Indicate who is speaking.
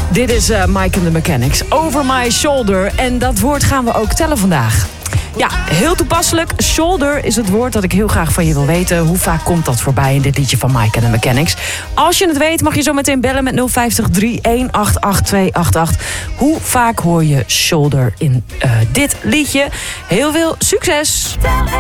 Speaker 1: Dit is Mike and the Mechanics. Over my shoulder. En dat woord gaan we ook tellen vandaag. Ja, heel toepasselijk. Shoulder is het woord dat ik heel graag van je wil weten. Hoe vaak komt dat voorbij in dit liedje van Mike and the Mechanics? Als je het weet, mag je zo meteen bellen met 050 318 288. Hoe vaak hoor je shoulder in dit liedje? Heel veel succes!